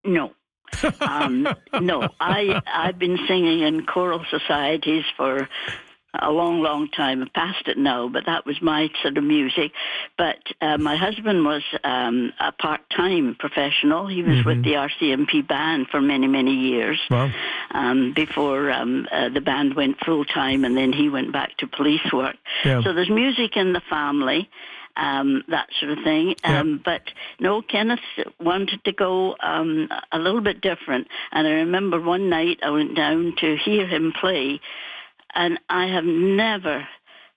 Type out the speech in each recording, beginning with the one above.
No. No, I've been singing in choral societies for a long, long time. I'm past it now, but that was my sort of music. But my husband was a part-time professional. He was with the RCMP band for many, many years. Wow. Before the band went full-time, and then he went back to police work. Yeah. So there's music in the family. That sort of thing. But no, Kenneth wanted to go a little bit different. And I remember one night I went down to hear him play, and I have never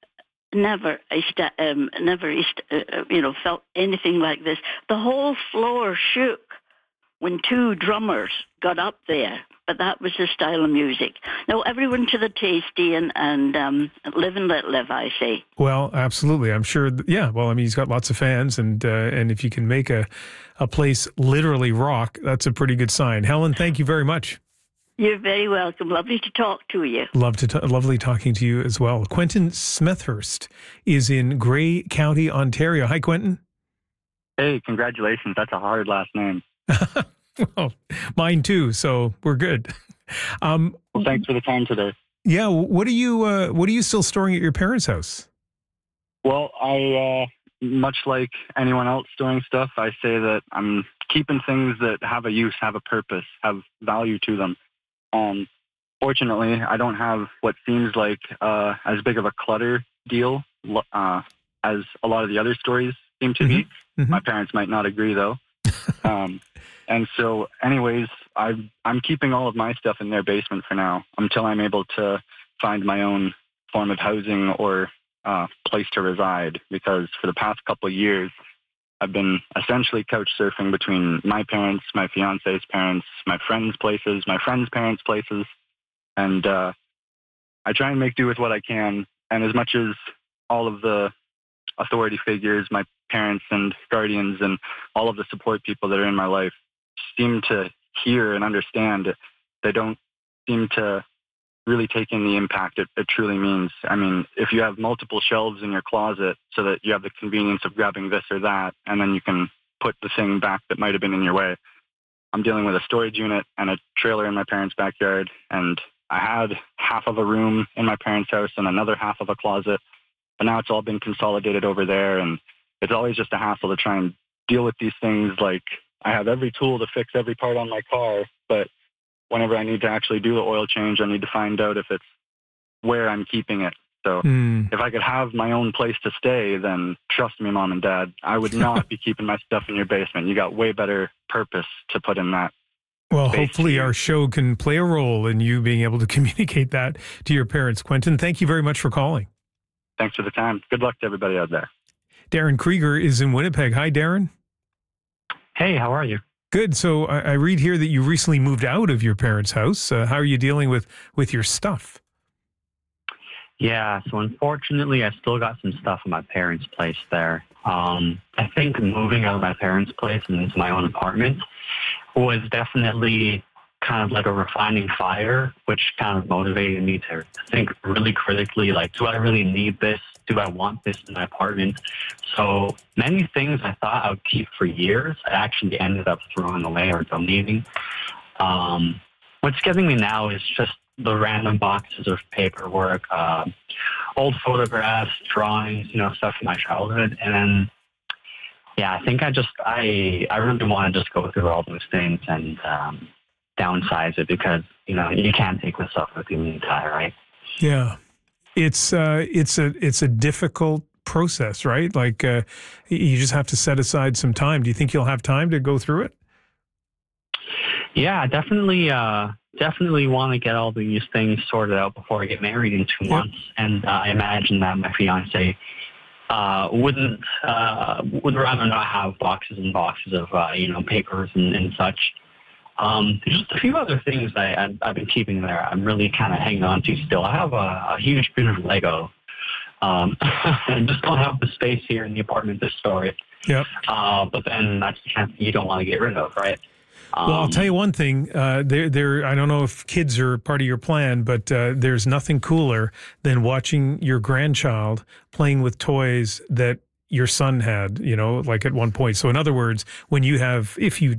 felt anything like this. The whole floor shook when two drummers got up there. But that was his style of music. Now, everyone to the tasty and live and let live, I say. Well, absolutely. I'm sure. Well, I mean, he's got lots of fans, and if you can make a place literally rock, that's a pretty good sign. Helen, thank you very much. You're very welcome. Lovely to talk to you. Lovely talking to you as well. Quentin Smethurst is in Grey County, Ontario. Hi, Quentin. Hey, congratulations. That's a hard last name. Well, mine too. So we're good. Well, thanks for the time today. Yeah. What are you still storing at your parents' house? Well, I much like anyone else storing stuff, I say that I'm keeping things that have a use, have a purpose, have value to them. Fortunately, I don't have what seems like as big of a clutter deal as a lot of the other stories seem to be. Mm-hmm. My parents might not agree, though. And so, anyways, I'm keeping all of my stuff in their basement for now until I'm able to find my own form of housing or place to reside. Because for the past couple of years, I've been essentially couch surfing between my parents, my fiance's parents, my friends' places, my friends' parents' places, and I try and make do with what I can. And as much as all of the authority figures, my parents and guardians and all of the support people that are in my life seem to hear and understand, they don't seem to really take in the impact it truly means. I mean, if you have multiple shelves in your closet so that you have the convenience of grabbing this or that, and then you can put the thing back that might have been in your way. I'm dealing with a storage unit and a trailer in my parents' backyard, and I had half of a room in my parents' house and another half of a closet, but now it's all been consolidated over there, and it's always just a hassle to try and deal with these things. Like, I have every tool to fix every part on my car, but whenever I need to actually do the oil change, I need to find out if it's where I'm keeping it. So if I could have my own place to stay, then trust me, Mom and Dad, I would not be keeping my stuff in your basement. You got way better purpose to put in that. Well, hopefully our show can play a role in you being able to communicate that to your parents. Quentin, thank you very much for calling. Thanks for the time. Good luck to everybody out there. Darren Krieger is in Winnipeg. Hi, Darren. Hey, how are you? Good. So I read here that you recently moved out of your parents' house. How are you dealing with your stuff? Yeah, so unfortunately, I still got some stuff in my parents' place there. I think moving out of my parents' place and into my own apartment was definitely kind of like a refining fire, which kind of motivated me to think really critically, like, do I really need this? Do I want this in my apartment? So many things I thought I would keep for years, I actually ended up throwing away or donating. What's getting me now is just the random boxes of paperwork, old photographs, drawings, stuff from my childhood. And then, yeah, I think I really want to just go through all those things and downsize it because, you can't take this stuff with you when you die, right? Yeah. It's a difficult process, right? Like you just have to set aside some time. Do you think you'll have time to go through it? Yeah, definitely want to get all these things sorted out before I get married in 2 months. And I imagine that my fiance would rather not have boxes and boxes of papers and such. Just a few other things I've been keeping there. I'm really kind of hanging on to still. I have a huge bit of Lego. I just don't have the space here in the apartment to store it. Yep. But then that's the kind of thing you don't want to get rid of, right? Well, I'll tell you one thing. There. I don't know if kids are part of your plan, but there's nothing cooler than watching your grandchild playing with toys that your son had, like at one point. So in other words, when you have, if you